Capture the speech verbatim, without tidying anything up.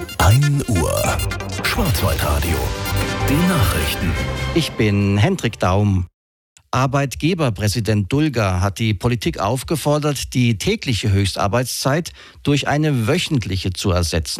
ein Uhr. Schwarzwaldradio. Die Nachrichten. Ich bin Hendrik Daum. Arbeitgeberpräsident Dulger hat die Politik aufgefordert, die tägliche Höchstarbeitszeit durch eine wöchentliche zu ersetzen.